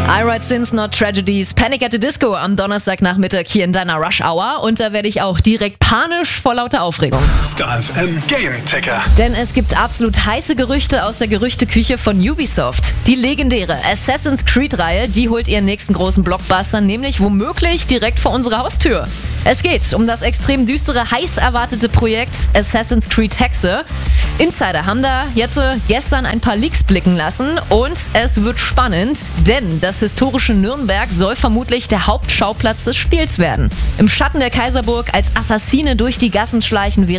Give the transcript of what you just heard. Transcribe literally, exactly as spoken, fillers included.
I Write Sins, Not Tragedies, Panic at the Disco am Donnerstagnachmittag hier in deiner Rush Hour. Und da werde ich auch direkt panisch vor lauter Aufregung. Star F M Game Ticker. Denn es gibt absolut heiße Gerüchte aus der Gerüchteküche von Ubisoft. Die legendäre Assassin's Creed-Reihe, die holt ihren nächsten großen Blockbuster, nämlich womöglich direkt vor unsere Haustür. Es geht um das extrem düstere, heiß erwartete Projekt Assassin's Creed Hexe. Insider haben da jetzt äh, gestern ein paar Leaks blicken lassen und es wird spannend, denn das historische Nürnberg soll vermutlich der Hauptschauplatz des Spiels werden. Im Schatten der Kaiserburg als Assassine durch die Gassen schleichen,